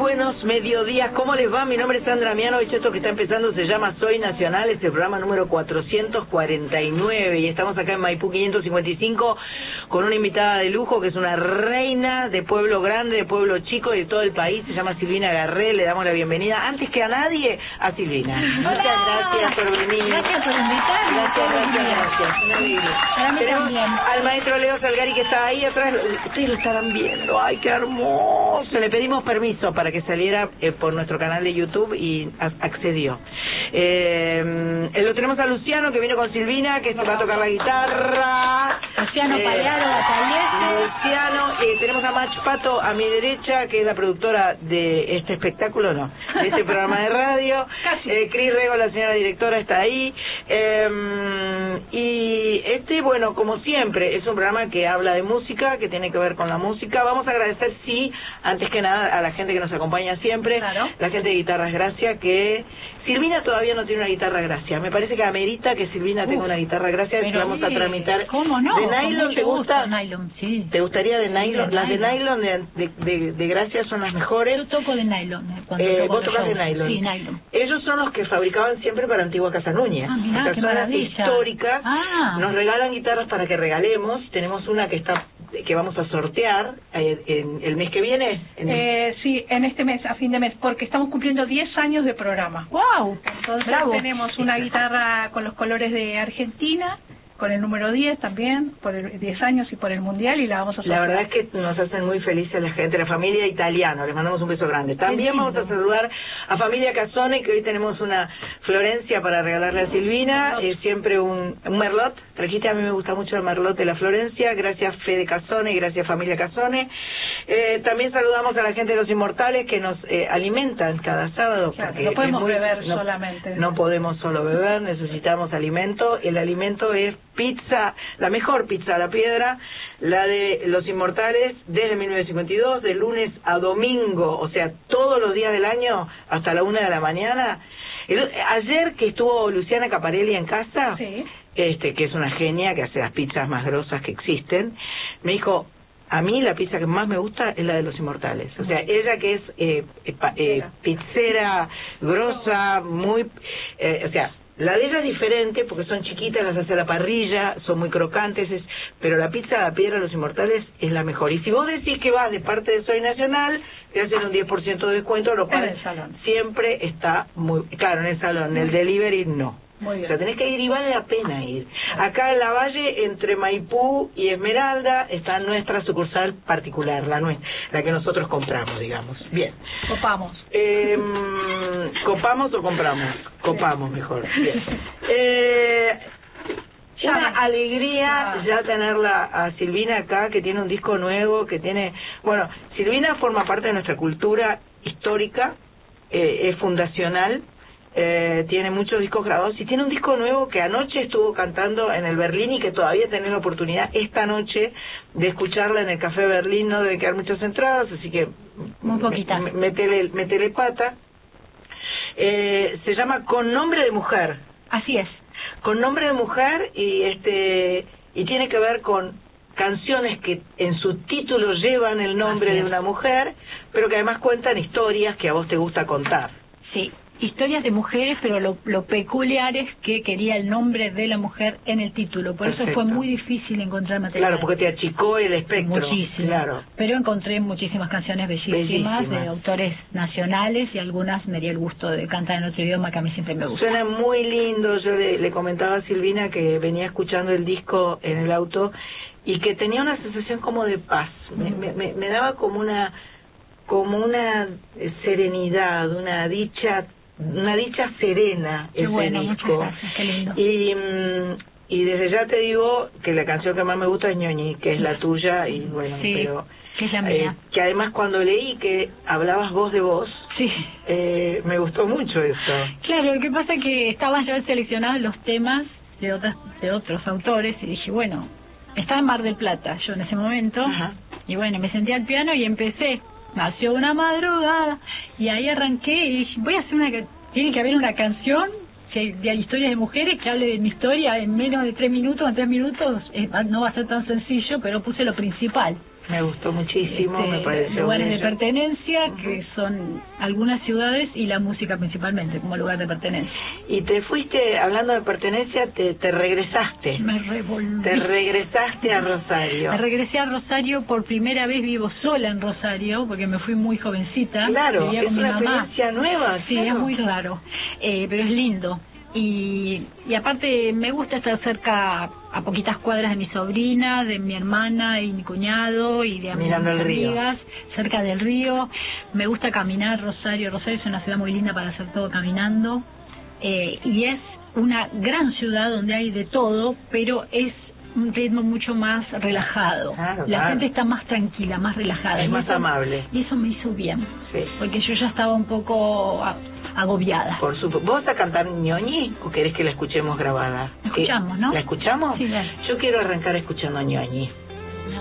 buenos mediodías, ¿cómo les va? Mi nombre es Sandra Mianovich, esto que está empezando se llama Soy Nacional, es el programa número 449 y estamos acá en Maipú 555 con una invitada de lujo que es una reina de pueblo grande, de pueblo chico y de todo el país, se llama Silvina Garré, le damos la bienvenida antes que a nadie a Silvina. Hola. Muchas gracias por venir. Gracias por invitarme. Gracias. Una divina. Para mí Tenemos también. al maestro Leo Salgari que está ahí atrás, ustedes lo estarán viendo, ay qué hermoso, le pedimos permiso para que saliera por nuestro canal de YouTube y accedió. Lo tenemos a Luciano que vino con Silvina, que se va a tocar la guitarra. Luciano Pagliaro, batalleste. Luciano, tenemos a Mach Pato a mi derecha, que es la productora de este espectáculo, no, de este programa de radio. Cris Rego, la señora directora, está ahí. Y bueno, como siempre, es un programa que habla de música, que tiene que ver con la música. Vamos a agradecer, sí, antes que nada, a la gente que nos acompaña siempre, claro. La gente de Guitarras Gracia, que Silvina todavía no tiene una guitarra Gracia. Me parece que amerita que Silvina tenga una guitarra Gracia, que vamos a tramitar. ¿Cómo no? ¿De nylon te gusta? Nylon, sí. ¿Te gustaría de nylon? Sí, Las de nylon de Gracia son las mejores. Yo toco de nylon. Vos tocas de nylon. Sí, nylon. Ellos son los que fabricaban siempre para Antigua Casa Núñez. Ah, mirá, qué personas maravilla. históricas. Ah. Nos regalan guitarras para que regalemos. Tenemos una que vamos a sortear en el mes que viene. Sí, en este mes, a fin de mes, porque estamos cumpliendo 10 años de programa. ¡Wow! Entonces Bravo. tenemos una guitarra con los colores de Argentina, con el número 10 también, por el 10 años y por el Mundial, y la vamos a sortear. La verdad es que nos hacen muy felices la gente, la familia italiana, les mandamos un beso grande. También vamos a saludar a familia Casone, que hoy tenemos una Florencia para regalarle a Silvina, siempre un Merlot, trajiste, a mí me gusta mucho el Merlot de la Florencia, gracias Fede Casone, gracias familia Casone. También saludamos a la gente de Los Inmortales que nos alimentan cada sábado. Claro, no podemos beber solamente. No podemos solo beber, necesitamos alimento. El alimento es pizza, la mejor pizza a la piedra, la de Los Inmortales, desde 1952, de lunes a domingo, o sea, todos los días del año, hasta la 1 de la mañana. Ayer que estuvo Luciana Caparelli en casa, sí. Que es una genia, que hace las pizzas más grosas que existen, me dijo, a mí la pizza que más me gusta es la de Los Inmortales. O sea, ella que es pizzera grosa, muy... o sea, la de ella es diferente porque son chiquitas, las hace a la parrilla, son muy crocantes, pero la pizza a la piedra de Los Inmortales es la mejor. Y si vos decís que vas de parte de Soy Nacional, te hacen un 10% de descuento, lo cual en el salón. Siempre está muy... Claro, en el salón, en el delivery no. Muy bien. O sea, tenés que ir y vale la pena ir. Acá en la Valle, entre Maipú y Esmeralda, está nuestra sucursal particular, la que nosotros compramos, digamos. Bien. Copamos. ¿Copamos o compramos? Copamos mejor. Bien. Una alegría ya tenerla a Silvina acá, que tiene un disco nuevo, que tiene... Bueno, Silvina forma parte de nuestra cultura histórica, es fundacional, tiene muchos discos grabados y tiene un disco nuevo que anoche estuvo cantando en el Berlín y que todavía tenés la oportunidad esta noche de escucharla en el Café Berlín. No debe quedar muchas entradas, así que muy poquitas. Métele pata. Se llama Con Nombre de Mujer. Así es. Con Nombre de Mujer y tiene que ver con canciones que en su título llevan el nombre de una mujer, pero que además cuentan historias que a vos te gusta contar. Sí, historias de mujeres, pero lo peculiar es que quería el nombre de la mujer en el título. Por Perfecto. Eso fue muy difícil encontrar material. Claro, porque te achicó el espectro. Muchísimo. Claro. Pero encontré muchísimas canciones bellísimas de autores nacionales y algunas me di el gusto de cantar en otro idioma que a mí siempre me gusta. Suena muy lindo. Yo le comentaba a Silvina que venía escuchando el disco en el auto y que tenía una sensación como de paz. Me daba como una serenidad, una dicha serena ese bueno, disco. muchas gracias, qué lindo. Y desde ya te digo que la canción que más me gusta es Ñoñi, que es la tuya, y bueno, sí, pero que es la mía. que además cuando leí que hablabas voz de voz, sí, me gustó mucho eso. Claro, lo que pasa es que estaban ya seleccionados los temas de otros autores y dije, bueno, estaba en Mar del Plata yo en ese momento. Ajá. Y bueno, me senté al piano y empecé. Nació una madrugada y ahí arranqué y dije, tiene que haber una canción de historias de mujeres que hable de mi historia en menos de 3 minutos, en 3 minutos no va a ser tan sencillo, pero puse lo principal. Me gustó muchísimo, me pareció lugares bello. de pertenencia, que son algunas ciudades, y la música principalmente como lugar de pertenencia. Y te fuiste, hablando de pertenencia, te regresaste. Me revolví. Te regresaste a Rosario. Me regresé a Rosario, por primera vez vivo sola en Rosario, porque me fui muy jovencita. Claro, vivía es con mi una mamá. experiencia nueva. Sí, claro. es muy raro, pero es lindo. Y aparte me gusta estar cerca, a poquitas cuadras de mi sobrina, de mi hermana y mi cuñado y de Mirando mis el río. amigas, cerca del río. Me gusta caminar Rosario. Rosario es una ciudad muy linda para hacer todo caminando, y es una gran ciudad donde hay de todo, pero es un ritmo mucho más relajado. Claro, la claro. gente está más tranquila, más relajada. Es y más eso, amable. Y eso me hizo bien, Sí. porque yo ya estaba un poco agobiada. Por supuesto. ¿Vos vas a cantar Ñoñi o querés que la escuchemos grabada? La escuchamos, ¿no? ¿La escuchamos? Sí, dale. Yo quiero arrancar escuchando Ñoñi.